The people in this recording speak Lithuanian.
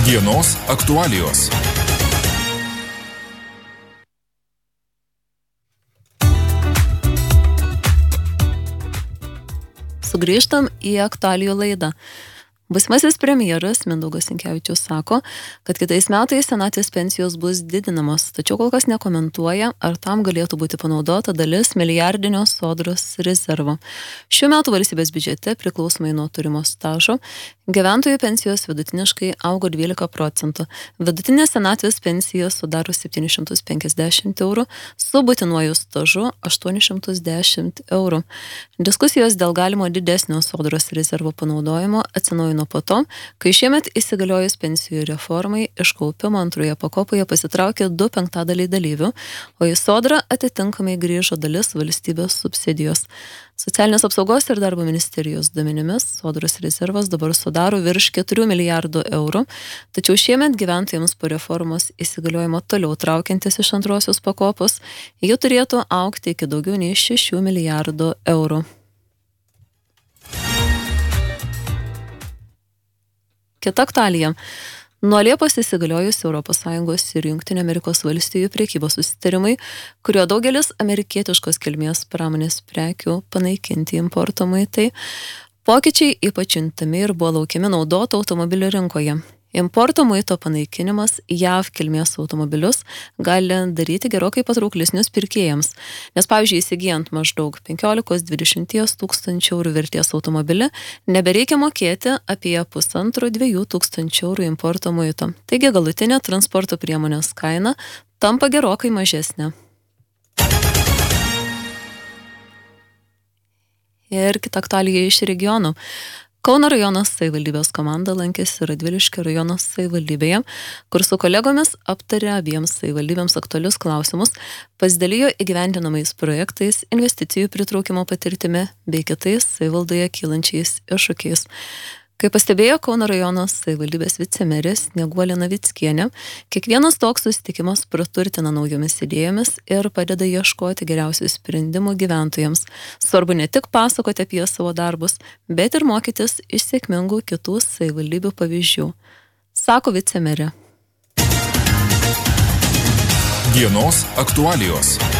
Dienos aktualijos. Sugrįžtam į aktualijų laidą. Būsimasis premjeras Mindaugas Sinkevičius sako, kad kitais metais senatvės pensijos bus didinamos, tačiau kol kas nekomentuoja, ar tam galėtų būti panaudota dalis milijardinio sodros rezervo. Šiuo metu valstybės biudžete, priklausomai nuo turimo stažo, gyventojų pensijos vidutiniškai augo 12%. Vidutinė senatvės pensija sudaro 750 eurų, su būtinuoju stažu 810 eurų. Diskusijos dėl galimo didesnio sodros rezervo panaudojimo atsinaujino po to, kai šiemet įsigaliojus pensijų reformai iš kaupimo antroje pakopoje pasitraukė 2/5 dalyvių, o į sodrą atitinkamai grįžo dalis valstybės subsidijos. Socialinės apsaugos ir darbo ministerijos duomenimis sodros rezervas dabar sudaro virš 4 milijardų eurų, tačiau šiemet gyventojams po reformos įsigaliojimo toliau traukiantis iš antrosios pakopos, jų turėtų augti iki daugiau nei 6 milijardų eurų. Kita aktualija. Nuo Liepos įsigaliojus ES ir Jungtinių Amerikos valstijų prekybos susitarimai, kurio daugelis amerikietiškos kilmės pramonės prekių panaikinti importo muitai, pokyčiai ypač juntami ir buvo laukiami naudotų automobilių rinkoje. Importo muito panaikinimas JAV kilmės automobilius gali daryti gerokai patrauklesnius pirkėjams, nes pavyzdžiui įsigijant maždaug 15-20 tūkstančių eurų vertės automobilį nebereikia mokėti apie 1,5–2 tūkstančių eurų importo muito. Taigi galutinė transporto priemonės kaina tampa gerokai mažesnė. Ir kita aktualija iš regionų. Kauno rajono savivaldybės komanda lankėsi Radviliškio rajono savivaldybėje, kur su kolegomis aptarė abiems savivaldybėms aktualius klausimus, pasidalijo įgyvendinamais projektais, investicijų pritraukimo patirtimi bei kitais savivaldoje kylančiais iššūkiais. Kaip pastebėjo Kauno rajono savivaldybės vicemerė Snieguolė Navickienė, kiekvienas toks susitikimas praturtina naujomis idėjomis ir padeda ieškoti geriausių sprendimų gyventojams. Svarbu ne tik pasakoti apie savo darbus, bet ir mokytis iš sėkmingų kitų savivaldybių pavyzdžių, sako vicemerė. Dienos aktualijos.